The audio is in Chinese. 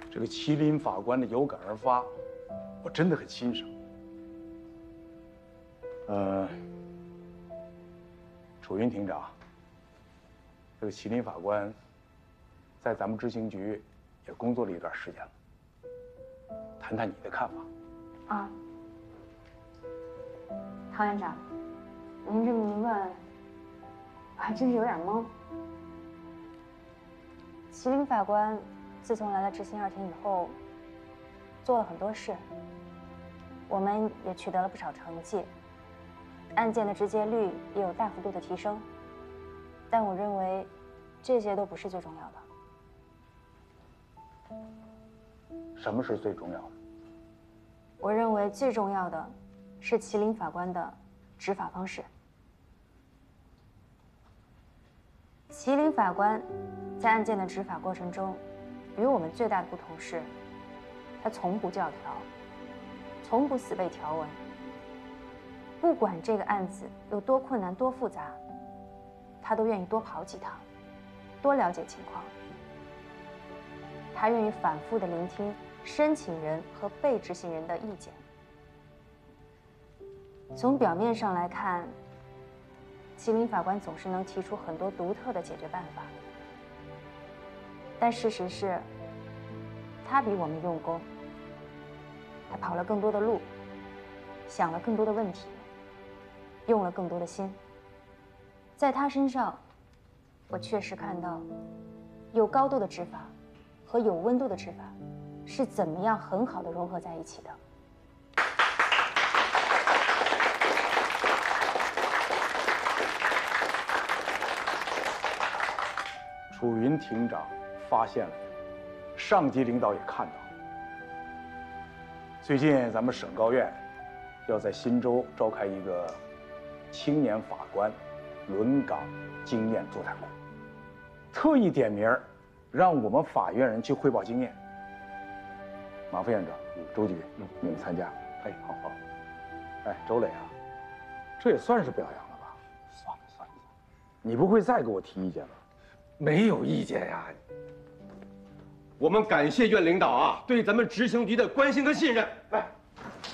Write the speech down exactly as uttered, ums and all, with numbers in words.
这个麒麟法官的有感而发，我真的很欣赏。呃，楚云庭长，这个麒麟法官在咱们执行局也工作了一段时间了，谈谈你的看法。 啊，唐院长，您这么一问，我还真是有点懵。麒麟法官自从来了执行二庭以后，做了很多事，我们也取得了不少成绩，案件的执结率也有大幅度的提升。但我认为，这些都不是最重要的。 什么是最重要的？ 我认为最重要的是麒麟法官的执法方式。麒麟法官在案件的执法过程中，与我们最大的不同是，他从不教条，从不死背条文。不管这个案子有多困难、多复杂，他都愿意多跑几趟，多了解情况。他愿意反复的聆听申请人和被执行人的意见。从表面上来看，麒麟法官总是能提出很多独特的解决办法，但事实是，他比我们用功。他跑了更多的路，想了更多的问题，用了更多的心。在他身上，我确实看到，有高度的执法和有温度的执法是怎么样很好的融合在一起的。 楚云庭长发现了，上级领导也看到了。最近咱们省高院要在新州召开一个青年法官轮岗经验座谈会，特意点名让我们法院人去汇报经验。马副院长、周局，你们参加？哎，好好。哎，周磊啊，这也算是表扬了吧？ 算了算了， 你不会再给我提意见吧？ 没有意见呀。我们感谢院领导啊对咱们执行局的关心和信任。来。